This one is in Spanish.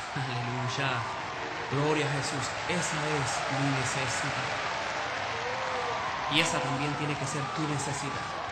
Aleluya. Gloria a Jesús. Esa es mi necesidad. Y esa también tiene que ser tu necesidad.